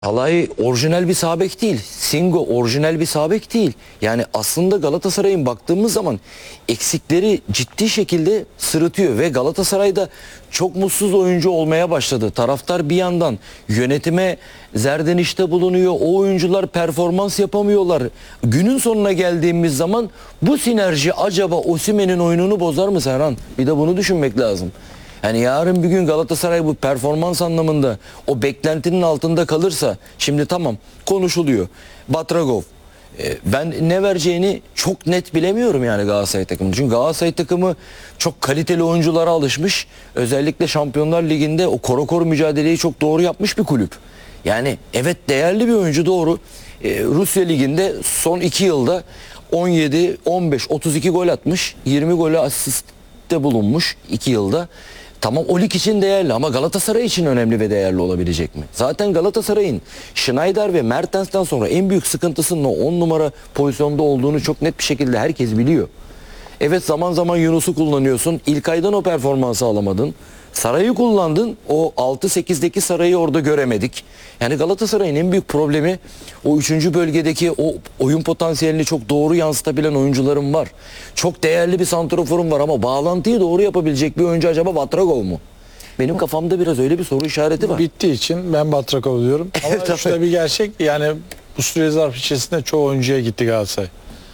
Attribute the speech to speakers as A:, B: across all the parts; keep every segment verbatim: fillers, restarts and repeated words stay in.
A: Alay orijinal bir sağ bek değil. Singo orijinal bir sağ bek değil. Yani aslında Galatasaray'ın baktığımız zaman eksikleri ciddi şekilde sırıtıyor ve Galatasaray'da çok mutsuz oyuncu olmaya başladı. Taraftar bir yandan yönetime zerdenişte bulunuyor. O oyuncular performans yapamıyorlar. Günün sonuna geldiğimiz zaman bu sinerji acaba Osimhen'in oyununu bozar mı Serhan? Bir de bunu düşünmek lazım. Yani yarın bir gün Galatasaray bu performans anlamında o beklentinin altında kalırsa, şimdi tamam konuşuluyor. Batragov. E, ben ne vereceğini çok net bilemiyorum yani Galatasaray takımı. Çünkü Galatasaray takımı çok kaliteli oyunculara alışmış. Özellikle Şampiyonlar Ligi'nde o korokor mücadeleyi çok doğru yapmış bir kulüp. Yani evet değerli bir oyuncu doğru. E, Rusya Ligi'nde son iki yılda on yedi, on beş, otuz iki gol atmış. yirmi golü asistte bulunmuş iki yılda. Tamam o lig için değerli ama Galatasaray için önemli ve değerli olabilecek mi? Zaten Galatasaray'ın Schneider ve Mertens'ten sonra en büyük sıkıntısının o on numara pozisyonda olduğunu çok net bir şekilde herkes biliyor. Evet zaman zaman Yunus'u kullanıyorsun. İlk aydan o performansı alamadın. Saray'ı kullandın. O altı sekizdeki Saray'ı orada göremedik. Yani Galatasaray'ın en büyük problemi o üçüncü bölgedeki o oyun potansiyelini çok doğru yansıtabilen oyuncularım var. Çok değerli bir santraforum var ama bağlantıyı doğru yapabilecek bir oyuncu acaba Batragov mu? Benim kafamda biraz öyle bir soru işareti var.
B: Bittiği için ben Batragov diyorum. Ama şurada bir gerçek, yani bu süre zarfı içerisinde çoğu oyuncuya gitti Galatasaray.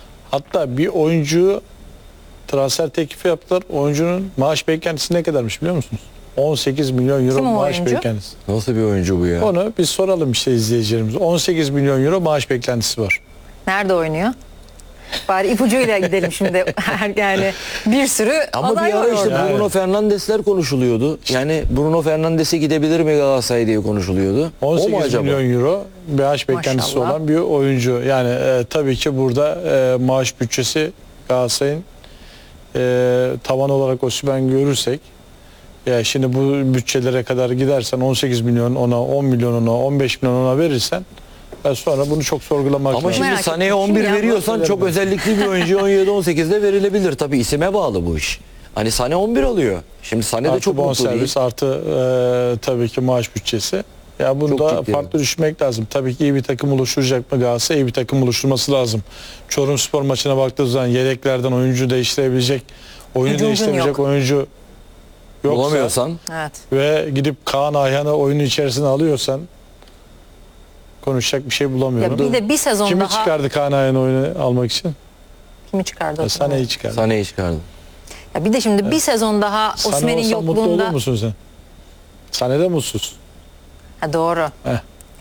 B: Hatta bir oyuncu transfer teklifi yaptılar. Oyuncunun maaş beklentisi ne kadarmış biliyor musunuz? on sekiz milyon euro maaş oyuncu? beklentisi.
A: Nasıl bir oyuncu bu ya?
B: Onu bir soralım işte izleyicilerimize. on sekiz milyon euro maaş beklentisi var.
C: Nerede oynuyor? Bari ipucuyla gidelim şimdi. Yani bir sürü
A: ama
C: aday
A: bir ara
C: var
A: işte
C: orada.
A: Bruno Fernandes'ler konuşuluyordu. Yani Bruno Fernandes'e gidebilir mi Galatasaray diye konuşuluyordu.
B: on sekiz
A: o mu acaba?
B: milyon euro maaş beklentisi
C: Maşallah.
B: olan bir oyuncu. Yani e, tabii ki burada e, maaş bütçesi Galatasaray'ın e, tavan olarak Osimhen görürsek, ya şimdi bu bütçelere kadar gidersen on sekiz milyon ona, on milyon ona, on beş milyon ona verirsen e, sonra bunu çok sorgulamak
A: Ama
B: lazım.
A: şimdi
C: Merak
A: Sané'ye
C: ettim.
A: on bir
C: Kim ya?
A: veriyorsan çok özellikli bir oyuncu on yedi on sekizde verilebilir. Tabii isime bağlı bu iş. Hani Sané on bir alıyor. Şimdi Sané de
B: Artı
A: çok mutlu değil.
B: bonservis, artı e, tabii ki maaş bütçesi. Ya bunu
A: Çok
B: da
A: ciddi.
B: farklı düşünmek lazım. Tabii ki iyi bir takım oluşturacak mı Galatasaray? İyi bir takım oluşturması lazım. Çorumspor maçına baktığı zaman yedeklerden oyuncu değiştirebilecek, oyunu
C: Hücumcun
B: değiştirebilecek
C: yok.
B: oyuncu yoksa
A: Bulamıyorsan
C: Evet.
B: ve gidip Kaan Ayhan'ı oyunun içerisine alıyorsan konuşacak bir şey bulamıyorum.
C: Ya bir de bir sezon
B: Kimi
C: daha
B: çıkardı Kaan Ayhan'ı oyunu almak için?
C: kimi çıkardı?
B: Ya
C: hatırlamıyorum.
B: Sané'yi çıkardı.
A: Sané'yi çıkardı.
C: Ya bir de şimdi bir sezon daha
B: Sané
C: Osimhen'in
B: olsan mutlu olur
C: yokluğunda.
B: musun sen? Sané de mutsuz.
C: Ha, doğru.
B: Heh.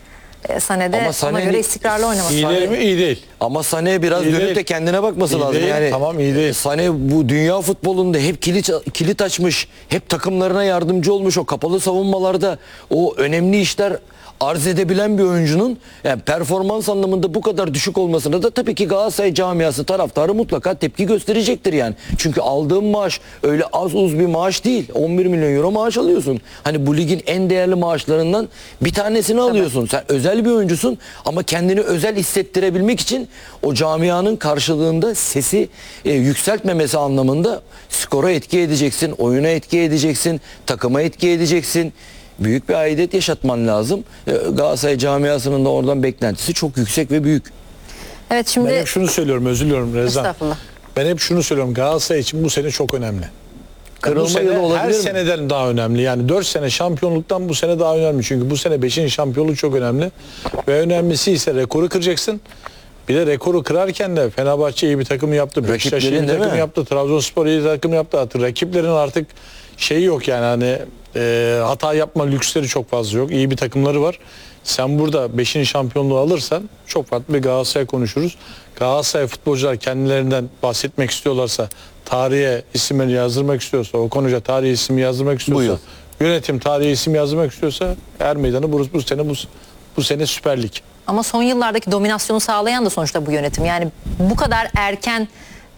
C: E, Sané'de
A: Ama
C: ona
A: Sané'nin-
C: göre istikrarlı oynaması
B: İyi
C: lazım.
B: değil mi? İyi değil.
A: Ama Sané biraz
B: İyi
A: dönüp
B: değil.
A: de kendine bakması
B: İyi
A: lazım.
B: değil.
A: Yani
B: Tamam, iyi değil.
A: Sané bu dünya futbolunda hep kilit kilit açmış, hep takımlarına yardımcı olmuş, o kapalı savunmalarda o önemli işler arz edebilen bir oyuncunun yani performans anlamında bu kadar düşük olmasına da tabii ki Galatasaray camiası taraftarı mutlaka tepki gösterecektir yani. Çünkü aldığın maaş öyle az uz bir maaş değil. on bir milyon euro maaş alıyorsun. Hani bu ligin en değerli maaşlarından bir tanesini alıyorsun. Sen özel bir oyuncusun ama kendini özel hissettirebilmek için o camianın karşılığında sesi e, yükseltmemesi anlamında skora etki edeceksin, oyuna etki edeceksin, takıma etki edeceksin. Büyük bir aidiyet yaşatman lazım. Ee, Galatasaray camiasının da oradan beklentisi çok yüksek ve büyük.
C: Evet şimdi
B: Ben hep şunu söylüyorum, özür diliyorum Rezan.
C: estağfurullah.
B: Ben hep şunu söylüyorum, Galatasaray için bu sene çok önemli.
A: Kırılma
B: bu sene
A: yılı olabilir
B: her
A: mi?
B: seneden daha önemli. Yani dört sene şampiyonluktan bu sene daha önemli. Çünkü bu sene beşinci şampiyonluk çok önemli. Ve önemlisi ise rekoru kıracaksın. Bir de rekoru kırarken de Fenerbahçe iyi bir takım yaptı. Beşiktaş iyi bir
A: Rakiplerin değil
B: takım
A: mi?
B: yaptı. Trabzonspor iyi bir takım yaptı. Artık rakiplerin artık şeyi yok yani hani e, hata yapma lüksleri çok fazla yok. İyi bir takımları var. Sen burada beşinci şampiyonluğu alırsan çok farklı bir Galatasaray konuşuruz. Galatasaray futbolcular kendilerinden bahsetmek istiyorlarsa, tarihe isimleri yazdırmak istiyorsa, o konuca tarihi ismi yazdırmak istiyorsa,
A: yıl.
B: yönetim tarihi isim yazdırmak istiyorsa er meydanı bu, bu sene bu, bu sene Süper Lig.
C: Ama son yıllardaki dominasyonu sağlayan da sonuçta bu yönetim. Yani bu kadar erken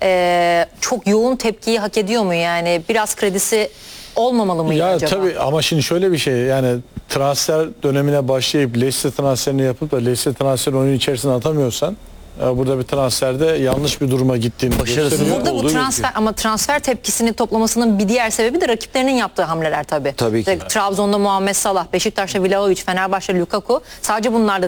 C: e, çok yoğun tepkiyi hak ediyor mu? Yani biraz kredisi olmamalı mıydı
B: Ya
C: acaba?
B: tabii ama şimdi şöyle bir şey, yani transfer dönemine başlayıp Leicester transferini yapıp da Leicester transferini oyun içerisine atamıyorsan e, burada bir transferde yanlış bir duruma gittiğini
A: Başarısız
B: gösteriyor.
C: Burada bu
A: olduğu
C: transfer
A: gözüküyor.
C: ama transfer tepkisini toplamasının bir diğer sebebi de rakiplerinin yaptığı hamleler tabii.
A: Tabii ki.
C: İşte Trabzon'da Muhammed Salah, Beşiktaş'ta Vlahovic, Fenerbahçe Lukaku. Sadece bunlar da